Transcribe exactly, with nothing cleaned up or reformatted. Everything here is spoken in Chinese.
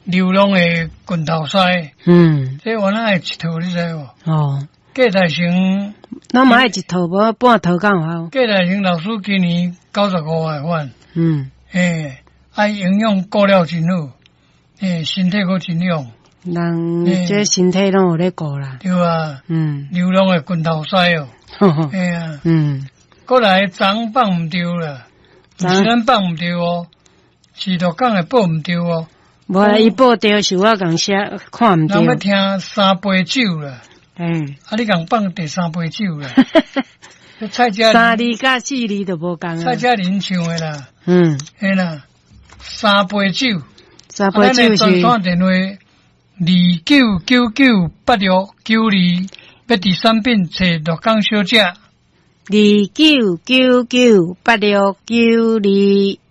流浪的棍头塞， 嗯， 这原来一套你知无？ 哦， 价台城， 咱嘛爱一套无半套刚好。 价台城老师今年九十五块款， 嗯， 诶，啊营养顾了真好，诶，身体阁真勇， 人这身体拢有咧顾啦。 对啊， 嗯， 流浪的棍头塞哦， 呵呵， 哎呀， 嗯， 过来长放唔对啦，毋是咱放唔对哦，是着讲的报唔对哦。 无伊报对是我共写看毋对。 人要听三杯酒啦， 嗯， 啊，你共放第三杯酒啦。蔡佳三字甲四字都无共啊。 蔡佳玲唱的啦， 嗯， 嘿啦，三杯酒， 三杯酒是专线电话二九九九八六九二，要第三品找陆港小姐。 二九九九八六九二。